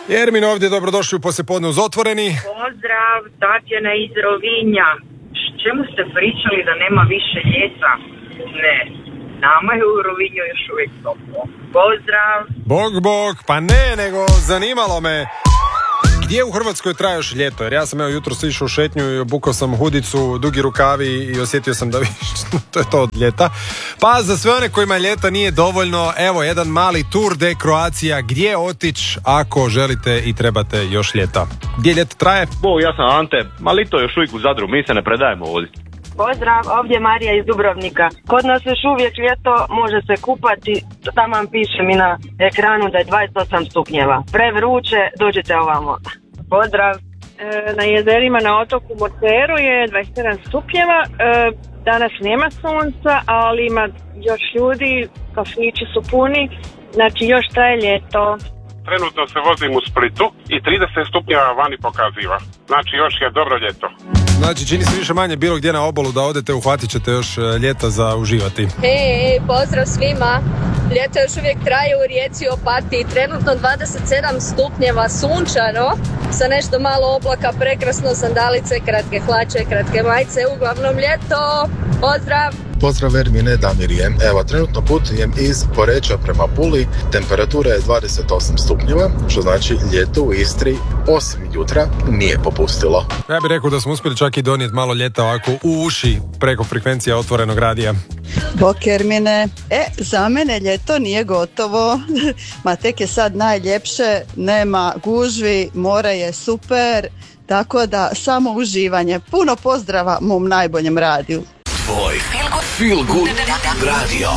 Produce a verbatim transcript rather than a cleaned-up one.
Jermin ovdje, dobrodošli u Poslijepodne uz Otvoreni. Pozdrav, Tatjana iz Rovinja. Čemu ste pričali da nema više ljeta? Ne, nama je u Rovinju još uvijek toplo. Pozdrav. Bog, bog, pa ne, nego zanimalo me gdje u Hrvatskoj traje još ljeto, jer ja sam evo jutro išao u šetnju i obukao sam hudicu, dugi rukavi i osjetio sam da to je to od ljeta. Pa za sve one kojima ljeta nije dovoljno, evo jedan mali Tour de Croatia, gdje otići ako želite i trebate još ljeta. Gdje ljeto traje? Bo, ja sam Ante, ma lito još uvijek u Zadru, mi se ne predajemo ovdje. Pozdrav, ovdje je Marija iz Dubrovnika. Kod nas još uvijek ljeto, može se kupati, tamo vam piše mi na ekranu da je dvadeset osam stupnjeva. Prevruće, dođite ovamo. Pozdrav. E, na jezerima na otoku Morteru je dvadeset sedam stupnjeva, e, danas nema sunca, ali ima još ljudi, kafići su puni, znači još traje ljeto. Trenutno se vozim u Splitu i trideset stupnjeva vani pokaziva. Znači još je dobro ljeto. Znači čini se više manje bilo gdje na obalu da odete, uhvatit ćete još ljeta za uživati. Hej, pozdrav svima. Ljeto još uvijek traje u Rijeci i Opatiji. Trenutno dvadeset sedam stupnjeva, sunčano, sa nešto malo oblaka, prekrasno, sandalice, kratke hlače, kratke majice, uglavnom ljeto. Pozdrav! Pozdrav Ermine, Damir je. Evo, trenutno putujem iz Poreča prema Puli, temperatura je dvadeset osam stupnjeva, što znači ljeto u Istri osim jutra nije popustilo. Ja bih rekao da smo uspjeli čak i donijeti malo ljeta ovako u uši preko frekvencija Otvorenog radija. Bok Ermine, e, za mene ljeto nije gotovo, ma tek je sad najljepše, nema gužvi, more je super, tako da samo uživanje. Puno pozdrava mom najboljem radiju. Tvoj Feel Good Radio.